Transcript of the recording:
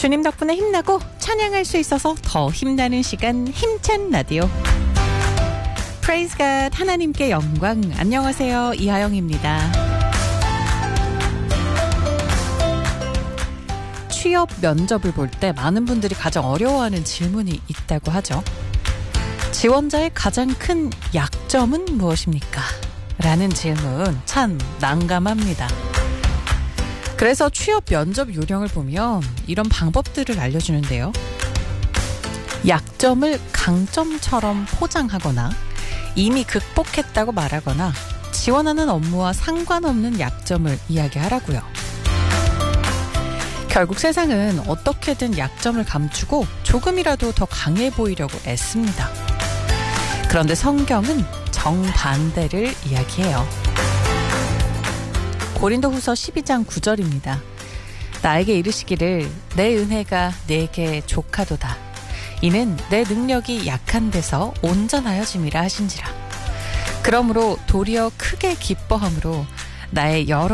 주님 덕분에 힘나고 찬양할 수 있어서 더 힘나는 시간, 힘찬 라디오. Praise God, 하나님께 영광. 안녕하세요, 이하영입니다. 취업 면접을 볼 때 많은 분들이 가장 어려워하는 질문이 있다고 하죠. 지원자의 가장 큰 약점은 무엇입니까? 라는 질문 참 난감합니다. 그래서 취업 면접 요령을 보면 이런 방법들을 알려주는데요. 약점을 강점처럼 포장하거나 이미 극복했다고 말하거나 지원하는 업무와 상관없는 약점을 이야기하라고요. 결국 세상은 어떻게든 약점을 감추고 조금이라도 더 강해 보이려고 애씁니다. 그런데 성경은 정반대를 이야기해요. 고린도후서 12장 9절입니다. 나에게 이르시기를 내 은혜가 내게 족하도다. 이는 내 능력이 약한 데서 온전하여짐이라 하신지라. 그러므로 도리어 크게 기뻐함으로 나의 여러